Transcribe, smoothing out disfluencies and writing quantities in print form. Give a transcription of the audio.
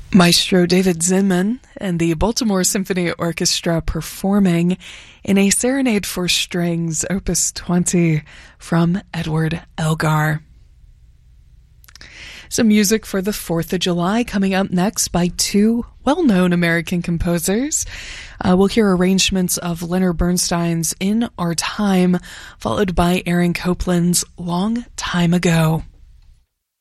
Maestro David Zinman and the Baltimore Symphony Orchestra performing in a Serenade for Strings, Opus 20 from Edward Elgar. Some music for the 4th of July coming up next by two well-known American composers. We'll hear arrangements of Leonard Bernstein's In Our Time, followed by Aaron Copland's Long Time Ago.